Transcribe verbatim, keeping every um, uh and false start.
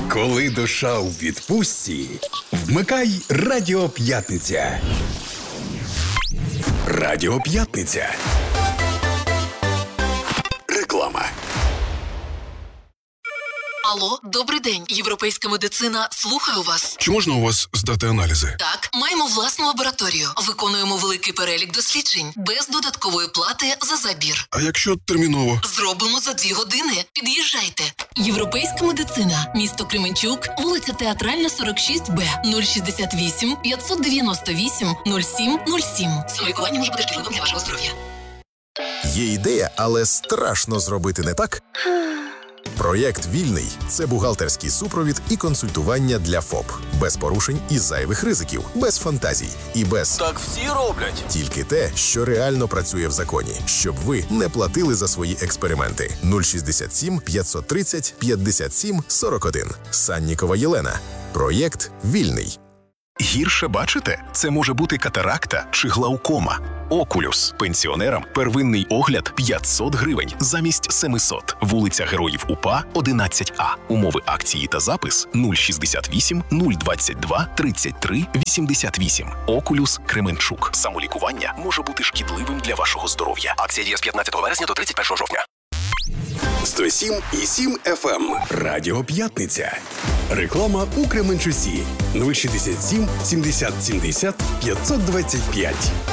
Коли душа у відпустці, вмикай Радіо П'ятниця. Радіо П'ятниця. Реклама. Алло, добрий день. Європейська медицина слухаю вас. Чи можна у вас здати аналізи? Так, маємо власну лабораторію. Виконуємо великий перелік досліджень. Без додаткової плати за забір. А якщо терміново? Зробимо за дві години. Під'їжджайте. Європейська медицина. Місто Кременчук. Вулиця Театральна, сорок шість Б. нуль шістдесят вісім п'ятсот дев'яносто вісім нуль сім нуль сім. Самолікування може бути шкідливим для вашого здоров'я. Є ідея, але страшно зробити не так? Проєкт «Вільний» – це бухгалтерський супровід і консультування для ФОП. Без порушень і зайвих ризиків, без фантазій і без... Так всі роблять. Тільки те, що реально працює в законі, щоб ви не платили за свої експерименти. нуль шістдесят сім п'ятсот тридцять п'ятдесят сім сорок один. Саннікова Єлена. Проєкт «Вільний». Гірше бачите? Це може бути катаракта чи глаукома. Окулюс. Пенсіонерам первинний огляд п'ятсот гривень замість семисот. Вулиця Героїв УПА, одинадцять А. Умови акції та запис нуль шістдесят вісім нуль двадцять два тридцять три вісімдесят вісім. Окулюс Кременчук. Самолікування може бути шкідливим для вашого здоров'я. Акція діє з п'ятнадцятого вересня до тридцять першого жовтня. сто сім і сім еф ем. Радіо П'ятниця. Реклама у Кременчуці. нуль шістдесят сім сімдесят сімдесят п'ятсот двадцять п'ять.